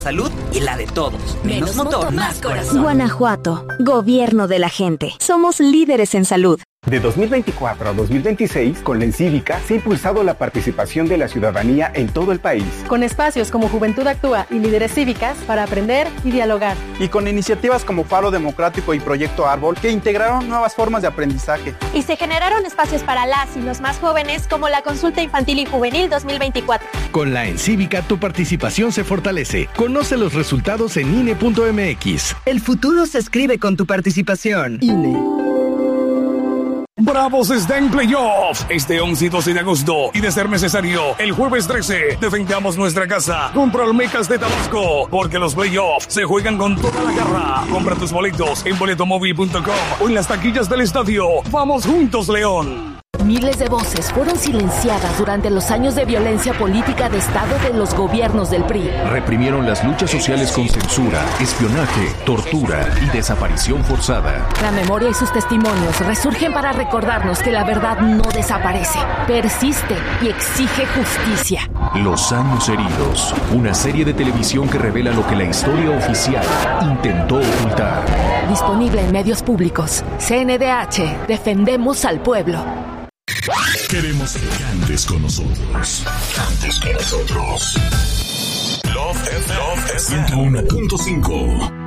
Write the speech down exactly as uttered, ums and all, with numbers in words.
Salud y la de todos. Menos, Menos motor, motor, más corazón. Guanajuato, gobierno de la gente. Somos líderes en salud. De dos mil veinticuatro a dos mil veintiséis, con la Encívica se ha impulsado la participación de la ciudadanía en todo el país. Con espacios como Juventud Actúa y Líderes Cívicas para aprender y dialogar. Y con iniciativas como Faro Democrático y Proyecto Árbol que integraron nuevas formas de aprendizaje. Y se generaron espacios para las y los más jóvenes como la Consulta Infantil y Juvenil dos mil veinticuatro. Con la Encívica tu participación se fortalece. Conoce los resultados en I N E punto M X. El futuro se escribe con tu participación. I N E. Bravos está en playoff este once y doce de agosto, y de ser necesario, el jueves trece defendamos nuestra casa contra Olmecas de Tabasco, porque los playoffs se juegan con toda la garra. Compra tus boletos en boletomóvil punto com o en las taquillas del estadio. ¡Vamos juntos, León! Miles de voces fueron silenciadas durante los años de violencia política de Estado de los gobiernos del P R I. Reprimieron las luchas sociales con censura, espionaje, tortura y desaparición forzada. La memoria y sus testimonios resurgen para recordarnos que la verdad no desaparece, persiste y exige justicia. Los años heridos, una serie de televisión que revela lo que la historia oficial intentó ocultar. Disponible en medios públicos. C N D H, defendemos al pueblo. Queremos que cantes con nosotros. Cantes con nosotros. Love F M ciento uno punto cinco.